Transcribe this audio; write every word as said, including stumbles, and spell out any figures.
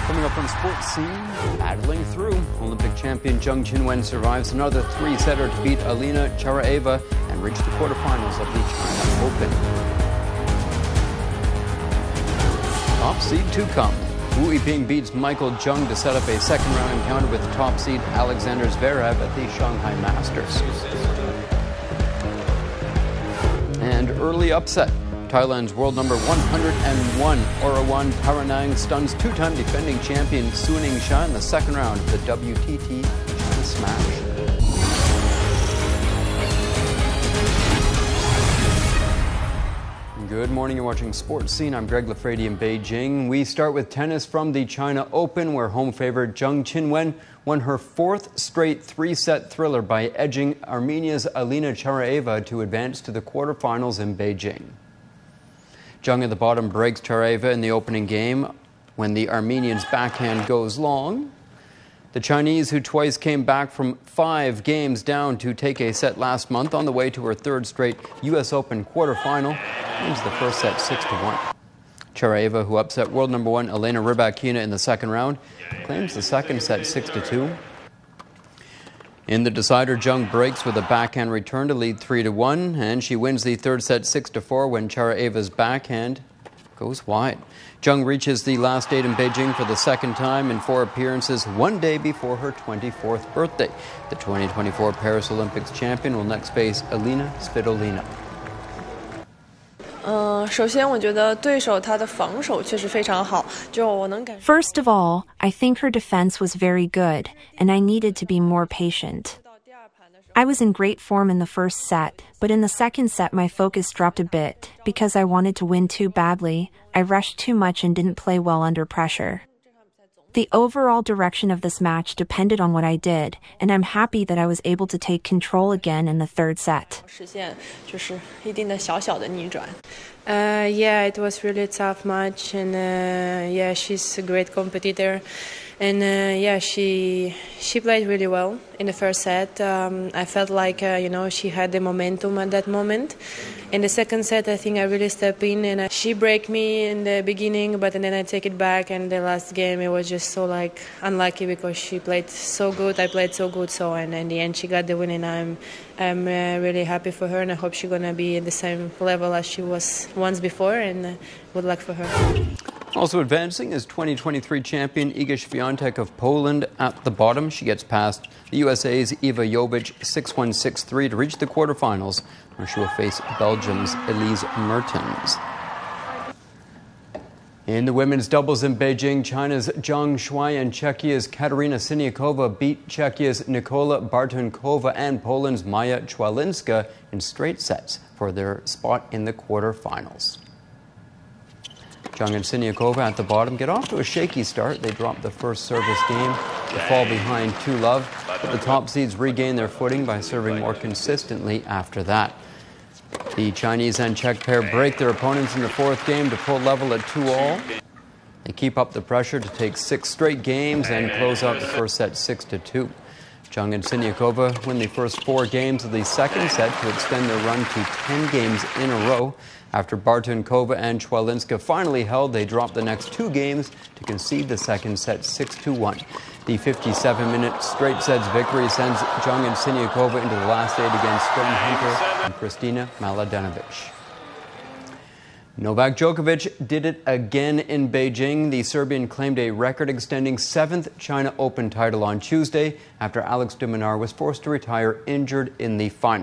Coming up on Sports Scene, battling through, Olympic champion Zheng Qinwen survives another three-setter to beat Alina Charaeva and reach the quarterfinals of the China Open. Top seed to come. Wu Yiping beats Michael Jung to set up a second-round encounter with top seed Alexander Zverev at the Shanghai Masters. And early upset. Thailand's world number one hundred one, Orawan Paranang, stuns two-time defending champion Suning Shah in the second round of the W T T China Smash. Good morning, you're watching Sports Scene. I'm Greg Lafredi in Beijing. We start with tennis from the China Open, where home favorite Zheng Qinwen won her fourth straight three-set thriller by edging Armenia's Alina Charaeva to advance to the quarterfinals in Beijing. Zheng at the bottom breaks Charaeva in the opening game when the Armenian's backhand goes long. The Chinese, who twice came back from five games down to take a set last month on the way to her third straight U S Open quarterfinal, wins the first set six to one. Charaeva, who upset world number one Elena Rybakina in the second round, claims the second set six to two. In the decider, Zheng breaks with a backhand return to lead three to one, and she wins the third set six to four when Charaeva's backhand goes wide. Zheng reaches the last eight in Beijing for the second time in four appearances, one day before her twenty-fourth birthday. The twenty twenty-four Paris Olympics champion will next face Alina Svitolina. First of all, I think her defense was very good, and I needed to be more patient. I was in great form in the first set, but in the second set my focus dropped a bit. Because I wanted to win too badly, I rushed too much and didn't play well under pressure. The overall direction of this match depended on what I did, and I'm happy that I was able to take control again in the third set. Uh, yeah, it was really a tough match, and uh, yeah, she's a great competitor, and uh, yeah, she she played really well in the first set. Um, I felt like uh, you know she had the momentum at that moment. In the second set, I think I really stepped in, and uh, she broke me in the beginning, but then I take it back. And the last game, it was just so like unlucky because she played so good, I played so good, so and in the end she got the win, and I'm I'm uh, really happy for her, and I hope she's gonna be at the same level as she was once before, and uh, good luck for her. Also advancing is twenty twenty-three champion Iga Świątek of Poland at the bottom. She gets past the U S A's Eva Jovic six one six three to reach the quarterfinals, where she will face Belgium's Elise Mertens. In the women's doubles in Beijing, China's Zhang Shuai and Czechia's Katarina Siniakova beat Czechia's Nikola Bartunkova and Poland's Maja Chwalinska in straight sets for their spot in the quarterfinals. Zhang and Siniakova at the bottom get off to a shaky start. They drop the first service game to fall behind two love, but the top seeds regain their footing by serving more consistently after that. The Chinese and Czech pair break their opponents in the fourth game to pull level at two all. They keep up the pressure to take six straight games and close out the first set six to two. Zhang and Siniakova win the first four games of the second set to extend their run to ten games in a row. After Bartunkova and Chwalinska finally held, they dropped the next two games to concede the second set six to one. The fifty-seven minute straight sets victory sends Zhang and Siniakova into the last eight against Stone Hunter and Kristina Mladenovic. Novak Djokovic did it again in Beijing. The Serbian claimed a record-extending seventh China Open title on Tuesday after Alex de Minaur was forced to retire injured in the final.